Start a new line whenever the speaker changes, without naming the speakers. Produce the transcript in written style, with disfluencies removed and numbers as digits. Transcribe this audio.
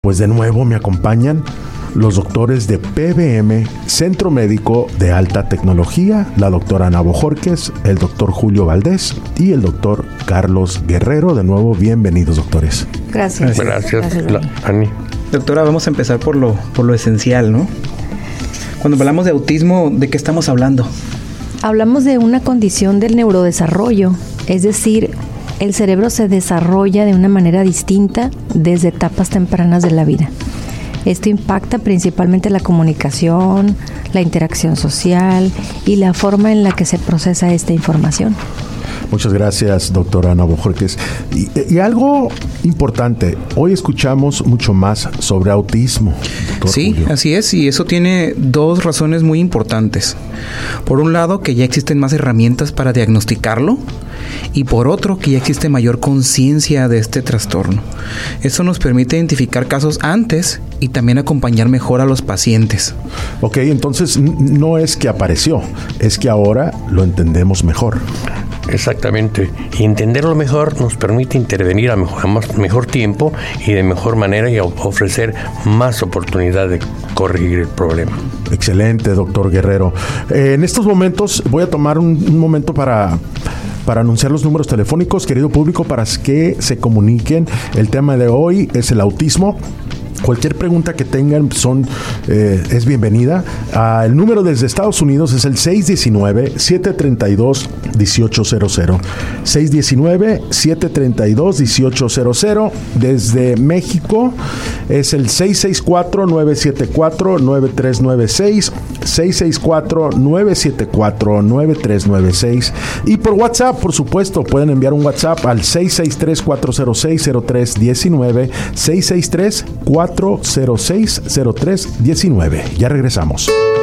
Pues de nuevo me acompañan los doctores de PBM, Centro Médico de Alta Tecnología, la doctora Ana Bojorquez, el doctor Julio Valdés y el doctor Carlos Guerrero. De nuevo, bienvenidos, doctores.
Gracias.
Gracias, Ani.
Doctora, vamos a empezar por lo esencial, ¿no? Cuando hablamos de autismo, ¿de qué estamos hablando?
Hablamos de una condición del neurodesarrollo, es decir, el cerebro se desarrolla de una manera distinta desde etapas tempranas de la vida. Esto impacta principalmente la comunicación, la interacción social y la forma en la que se procesa esta información.
Muchas gracias, doctora Ana Bojorquez. Y algo importante, hoy escuchamos mucho más sobre autismo.
Sí, Julio. Así es, y eso tiene dos razones muy importantes. Por un lado, que ya existen más herramientas para diagnosticarlo, y por otro, que ya existe mayor conciencia de este trastorno. Eso nos permite identificar casos antes y también acompañar mejor a los pacientes.
Ok, entonces no es que apareció, es que ahora lo entendemos mejor.
Exactamente. Y entenderlo mejor nos permite intervenir a mejor tiempo y de mejor manera y ofrecer más oportunidad de corregir el problema.
Excelente, doctor Guerrero. En estos momentos voy a tomar un momento para anunciar los números telefónicos, querido público, para que se comuniquen. El tema de hoy es el autismo. Cualquier pregunta que tengan es bienvenida. El número desde Estados Unidos es el 619-732-1800. 619-732-1800. Desde México es el 664-974-9396. 664-974-9396. Y por WhatsApp, por supuesto, pueden enviar un WhatsApp al 663-406-0319. 663-406-0319. Ya regresamos.